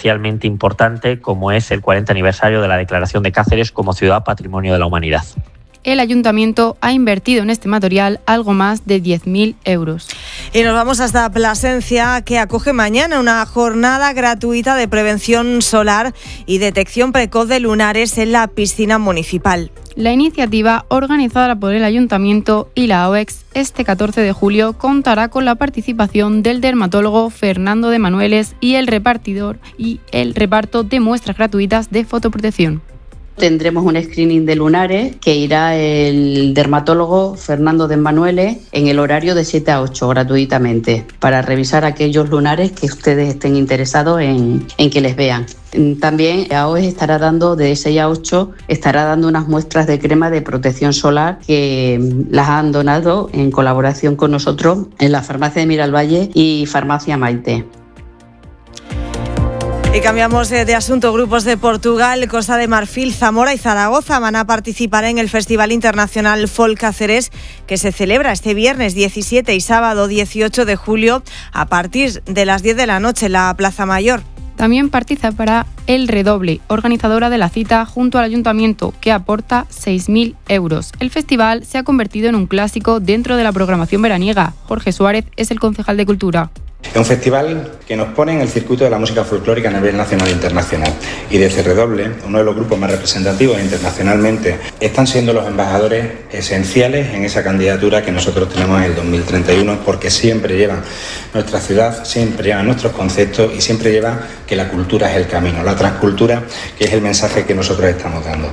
especialmente importante como es el 40 aniversario de la declaración de Cáceres como Ciudad Patrimonio de la Humanidad. El Ayuntamiento ha invertido en este material algo más de 10.000 euros. Y nos vamos hasta Plasencia, que acoge mañana una jornada gratuita de prevención solar y detección precoz de lunares en la piscina municipal. La iniciativa, organizada por el Ayuntamiento y la OEX, este 14 de julio contará con la participación del dermatólogo Fernando de Manueles y el repartidor y el reparto de muestras gratuitas de fotoprotección. Tendremos un screening de lunares que irá el dermatólogo Fernando de Manueles en el horario de 7 a 8 gratuitamente para revisar aquellos lunares que ustedes estén interesados en que les vean. También la OES estará dando de 6 a 8 unas muestras de crema de protección solar que las han donado en colaboración con nosotros en la farmacia de Miralvalle y farmacia Maite. Y cambiamos de asunto. Grupos de Portugal, Costa de Marfil, Zamora y Zaragoza van a participar en el Festival Internacional Folk Cáceres, que se celebra este viernes 17 y sábado 18 de julio a partir de las 10 de la noche en la Plaza Mayor. También participará El Redoble, organizadora de la cita junto al Ayuntamiento, que aporta 6.000 euros. El festival se ha convertido en un clásico dentro de la programación veraniega. Jorge Suárez es el concejal de Cultura. Es un festival que nos pone en el circuito de la música folclórica a nivel nacional e internacional. Y desde Redoble, uno de los grupos más representativos internacionalmente, están siendo los embajadores esenciales en esa candidatura que nosotros tenemos en el 2031, porque siempre llevan nuestra ciudad, siempre llevan nuestros conceptos y siempre llevan que la cultura es el camino, la transcultura, que es el mensaje que nosotros estamos dando.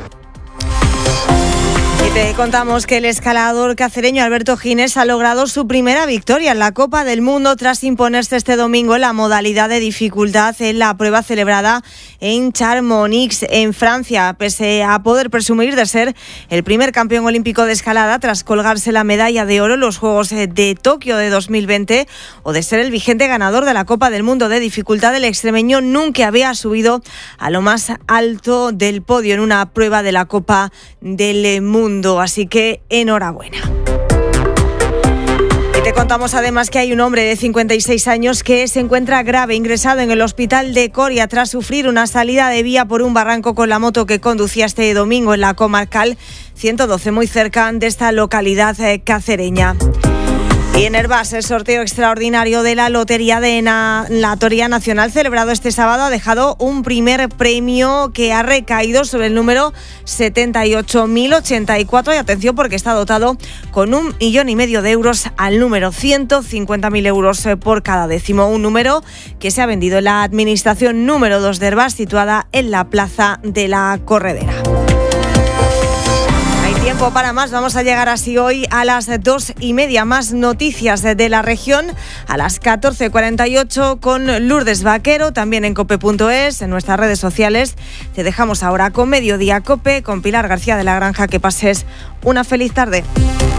Te contamos que el escalador cacereño Alberto Ginés ha logrado su primera victoria en la Copa del Mundo tras imponerse este domingo en la modalidad de dificultad en la prueba celebrada en Chamonix, en Francia, pese a poder presumir de ser el primer campeón olímpico de escalada tras colgarse la medalla de oro en los Juegos de Tokio de 2020 o de ser el vigente ganador de la Copa del Mundo de dificultad. El extremeño nunca había subido a lo más alto del podio en una prueba de la Copa del Mundo. Así que enhorabuena. Y te contamos además que hay un hombre de 56 años que se encuentra grave, ingresado en el hospital de Coria tras sufrir una salida de vía por un barranco con la moto que conducía este domingo en la comarcal 112, muy cerca de esta localidad cacereña. Y en Herbás, el sorteo extraordinario de la Lotería Nacional celebrado este sábado ha dejado un primer premio que ha recaído sobre el número 78.084. Y atención, porque está dotado con 1,5 millones de euros al número, 150.000 euros por cada décimo. Un número que se ha vendido en la administración número 2 de Herbás, situada en la Plaza de la Corredera. Tiempo para más, vamos a llegar así hoy a las 2:30. Más noticias de la región a las 14:48 con Lourdes Vaquero, también en cope.es, en nuestras redes sociales. Te dejamos ahora con Mediodía Cope, con Pilar García de la Granja. Que pases una feliz tarde.